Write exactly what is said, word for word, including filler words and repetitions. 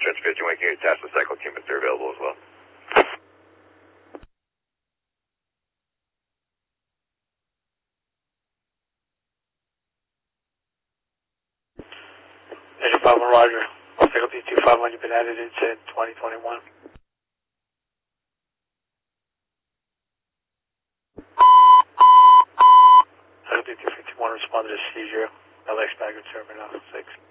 stretch fifty-one, can you attach the cycle team if they're available as well? Engine five one, Roger. Cycle T two five one, you've been added into twenty twenty-one. Cycle T two fifty-one, responded to seizure. L X Baggage Terminal six.